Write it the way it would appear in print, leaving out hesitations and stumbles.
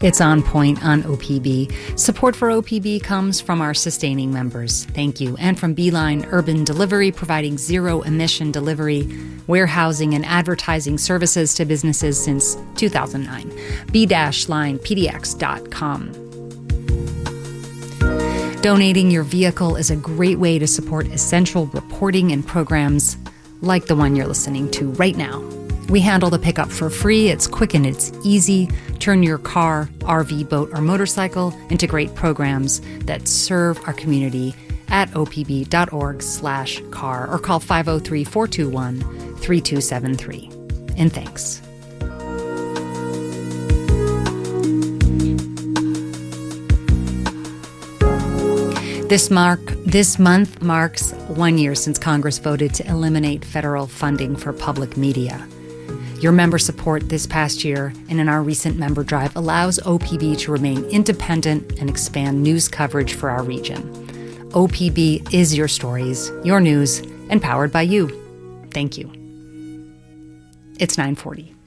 It's On Point on OPB. Support for OPB comes from our sustaining members. Thank you. And from Beeline Urban Delivery, providing zero-emission delivery, warehousing, and advertising services to businesses since 2009. b-linepdx.com. Donating your vehicle is a great way to support essential reporting and programs like the one you're listening to right now. We handle the pickup for free. It's quick and it's easy. Turn your car, RV, boat, or motorcycle into great programs that serve our community at opb.org/car or call 503-421-3273. And thanks. This month marks 1 year since Congress voted to eliminate federal funding for public media. Your member support this past year and in our recent member drive allows OPB to remain independent and expand news coverage for our region. OPB is your stories, your news, and powered by you. Thank you. It's 9:40.